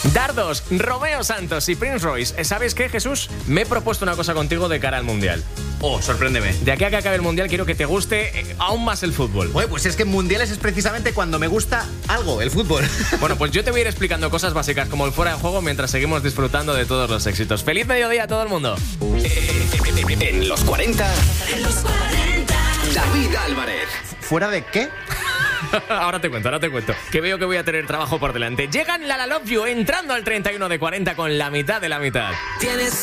Dardos, Romeo Santos y Prince Royce. ¿Sabes qué, Jesús? Me he propuesto una cosa contigo de cara al Mundial. Oh, sorpréndeme. De aquí a que acabe el Mundial quiero que te guste aún más el fútbol. Bueno, pues es que en Mundiales es precisamente cuando me gusta algo, el fútbol. Bueno, pues yo te voy a ir explicando cosas básicas como el fuera de juego mientras seguimos disfrutando de todos los éxitos. ¡Feliz mediodía a todo el mundo! En los 40, David Álvarez. ¿Fuera de qué? Ahora te cuento. Que veo que voy a tener trabajo por delante. Llegan La La Love You entrando al 31 de 40 con la mitad de la mitad.